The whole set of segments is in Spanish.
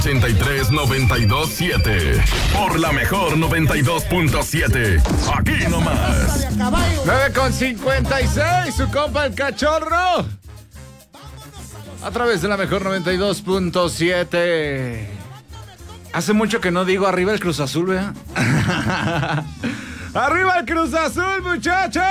83-92-7 por la mejor 92.7. Aquí nomás. 9:56, su compa el cachorro. A través de la mejor 92.7. Hace mucho que no digo arriba el Cruz Azul, ¿verdad? ¡Arriba el Cruz Azul, muchachos!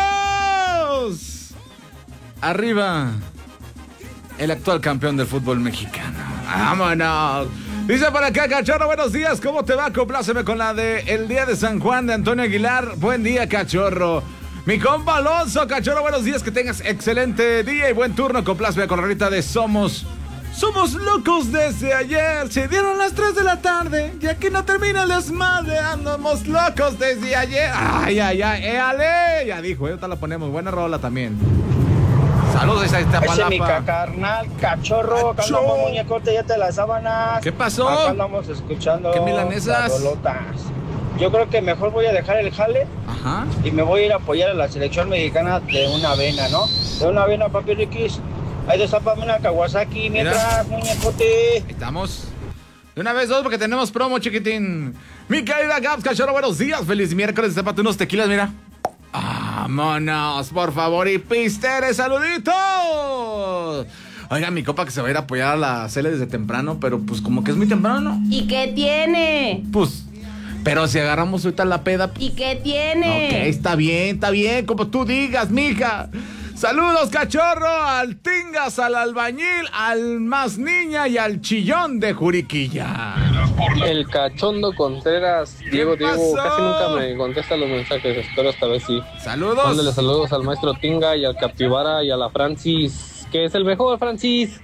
Arriba el actual campeón del fútbol mexicano. ¡Vámonos! Dice por acá, cachorro, buenos días, ¿cómo te va? Compláceme con la de El Día de San Juan de Antonio Aguilar. Buen día, cachorro. Mi compa Alonso, cachorro, buenos días, que tengas excelente día y buen turno. Compláceme con la rita de Somos locos desde ayer. Se dieron las 3 de la tarde y aquí no termina el desmadre. Andamos locos desde ayer. Ay, éale. Ya dijo, ahorita la ponemos. Buena rola también. Saludos a esta palapa. Ese mi carnal, cachorro, acá andamos, muñecote, ya te las sábanas. ¿Qué pasó? Acá andamos escuchando ¿Qué milanesas? las dolotas. Yo creo que mejor voy a dejar el jale. Ajá. Y me voy a ir a apoyar a la selección mexicana de una avena, ¿no? De una avena, papi Riquis. Ahí destápame una Kawasaki mientras, muñecote. Ahí estamos. De una vez dos porque tenemos promo, chiquitín. Mi querida Gaps, cachorro, buenos días. Feliz miércoles, destapate unos tequilas, mira. ¡Vámonos, por favor! Y pistere, saluditos. Oiga, mi copa que se va a ir a apoyar a la Cele desde temprano, pero pues como que es muy temprano. ¿Y qué tiene? Pues, pero si agarramos ahorita la peda. ¿Y qué tiene? Ok, está bien, como tú digas, mija. Saludos, cachorro, al Tingas, al albañil, al más niña y al chillón de Juriquilla. El cachondo Contreras, Diego, casi nunca me contesta los mensajes, espero esta vez sí. Saludos. Mándale saludos al maestro Tinga y al Capibara y a la Francis, que es el mejor, Francis.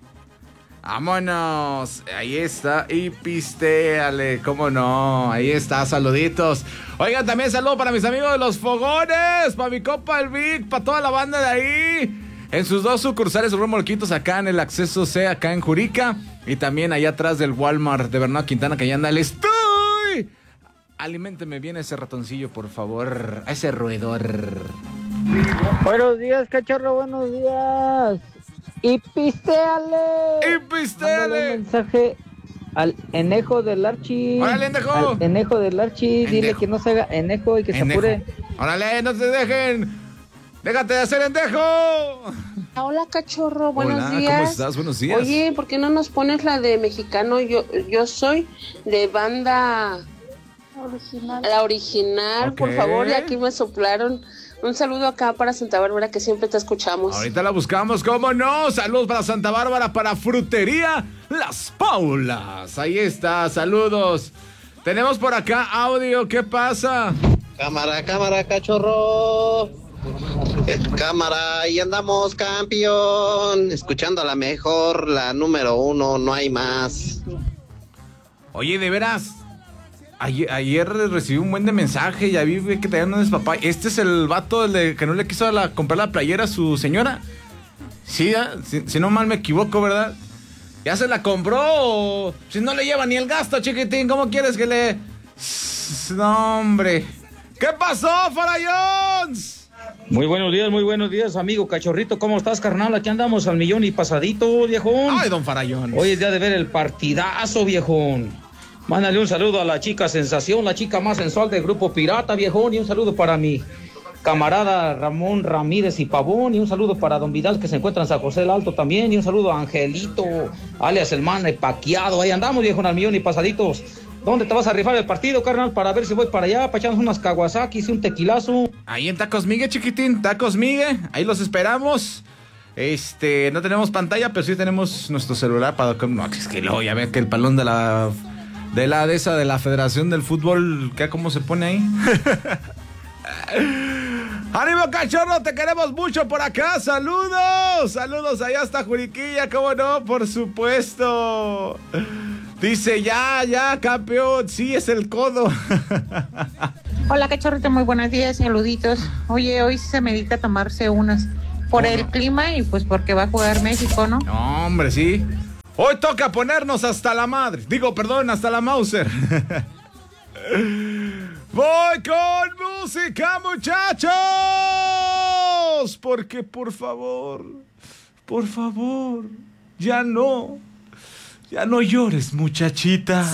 Vámonos, ahí está, y pistéale, cómo no, ahí está, saluditos. Oigan, también saludo para mis amigos de Los Fogones, para mi compa el Vic, para toda la banda de ahí, en sus dos sucursales Rumorquitos, acá en el acceso C, acá en Jurica, y también allá atrás del Walmart de Bernardo Quintana, que allá anda el Estoy. Aliménteme bien ese ratoncillo, por favor, a ese roedor. Buenos días, cachorro, buenos días. Y pistéale. Mándale un mensaje al enejo del Archi. ¡Órale, enejo! Al enejo del Archi. Dile que no se haga enejo y que se apure. ¡Órale, no se dejen! ¡Déjate de hacer endejo! Hola, cachorro, buenos Hola, días. ¿cómo estás? Buenos días. Oye, ¿por qué no nos pones la de mexicano? Yo soy de banda original. La original, Ok. por favor, y aquí me soplaron. Un saludo acá para Santa Bárbara, que siempre te escuchamos. Ahorita la buscamos, ¿cómo no? Saludos para Santa Bárbara, para Frutería Las Paulas. Ahí está, saludos. Tenemos por acá audio, ¿qué pasa? Cámara, cachorro. Cámara, ahí andamos, campeón. Escuchando a la mejor, la número 1, no hay más. Oye, de veras, ayer recibí un buen de mensaje, ya vi que traían un despapay. ¿Este es el vato que no le quiso comprar la playera a su señora? Sí, si no mal me equivoco, ¿verdad? ¿Ya se la compró o si no le lleva ni el gasto, chiquitín? ¿Cómo quieres que le...? No, hombre. ¿Qué pasó, Farallons? Muy buenos días, amigo cachorrito. ¿Cómo estás, carnal? Aquí andamos al millón y pasadito, viejón. Ay, don Farallón. Hoy es día de ver el partidazo, viejón. Mándale un saludo a la chica sensación, la chica más sensual del grupo Pirata, viejón. Y un saludo para mi camarada Ramón Ramírez y Pavón. Y un saludo para don Vidal, que se encuentra en San José del Alto también. Y un saludo a Angelito, alias el man paqueado. Ahí andamos, viejón, al millón y pasaditos. ¿Dónde te vas a rifar el partido, carnal? Para ver si voy para allá, para echarnos unas Kawasakis y un tequilazo. Ahí en Tacos Migue, chiquitín, Tacos Migue. Ahí los esperamos. No tenemos pantalla, pero sí tenemos nuestro celular para... No, es que luego ya ven que el palón de la Federación del Fútbol, ¿qué cómo se pone ahí? ¡Ánimo, cachorro! Te queremos mucho por acá. ¡Saludos! ¡Saludos! Allá hasta Juriquilla, ¿cómo no? Por supuesto. Dice, ya, campeón. Sí, es el codo. Hola, cachorrito, muy buenos días, saluditos. Oye, hoy se medita tomarse unas por el clima y pues porque va a jugar México, ¿no? No, hombre, sí. Hoy toca ponernos hasta la madre. Hasta la Mauser. Voy con música, muchachos. Porque, por favor, ya no. Ya no llores, muchachita.